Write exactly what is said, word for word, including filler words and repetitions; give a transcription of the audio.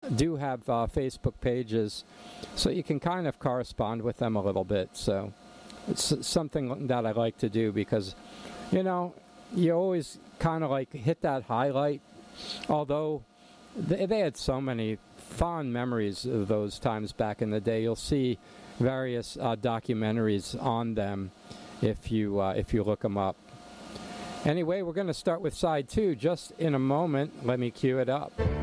do have uh, Facebook pages, so you can kind of correspond with them a little bit. So it's something that I like to do because, you know, you always kind of like hit that highlight, although they, they had so many fond memories of those times back in the day. You'll see various uh, documentaries on them if you uh, if you look them up. Anyway, we're going to start with side two just in a moment. Let me cue it up.